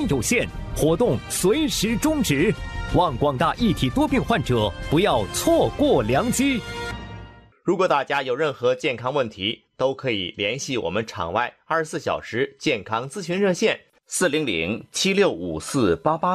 有限，活动随时终止，望广大一体多病患者不要错过良机。 如果大家有任何健康问题，都可以联系我们场外24小时健康咨询热线400-765488。